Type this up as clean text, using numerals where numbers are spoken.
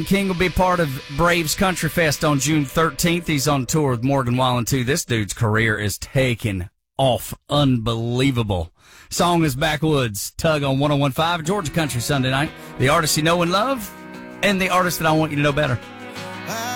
King will be part of Braves Country Fest on June 13th. He's on tour with Morgan Wallen, too. This dude's career is taking off. Unbelievable. Song is Backwoods. Tug on 101.5, Georgia Country Sunday night. The artists you know and love, and the artists that I want you to know better.